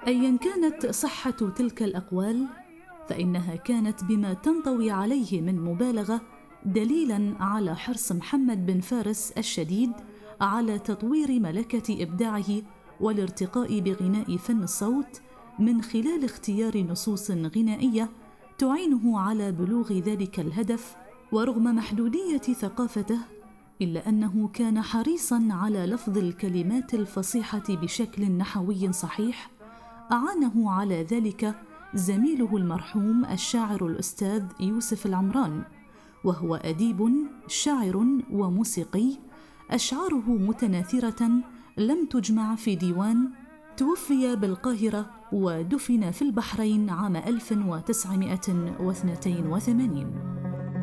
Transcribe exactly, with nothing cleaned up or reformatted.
أيا كانت صحة تلك الأقوال، فإنها كانت بما تنطوي عليه من مبالغة دليلاً على حرص محمد بن فارس الشديد على تطوير ملكة إبداعه والارتقاء بغناء فن الصوت من خلال اختيار نصوص غنائية تعينه على بلوغ ذلك الهدف. ورغم محدودية ثقافته، إلا أنه كان حريصاً على لفظ الكلمات الفصيحة بشكل نحوي صحيح، أعانه على ذلك زميله المرحوم الشاعر الأستاذ يوسف العمران، وهو أديب شاعر وموسيقي، أشعاره متناثرة لم تجمع في ديوان. توفي بالقاهرة ودفن في البحرين عام ألف وتسعمائة واثنين وثمانين.